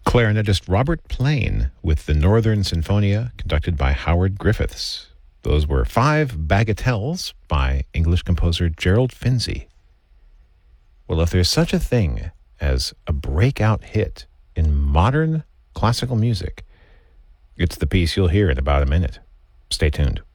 Clarinetist Robert Plain with the Northern Sinfonia, conducted by Howard Griffiths. Those were 5 bagatelles by English composer Gerald Finzi. Well, if there's such a thing as a breakout hit in modern classical music, it's the piece you'll hear in about a minute. Stay tuned.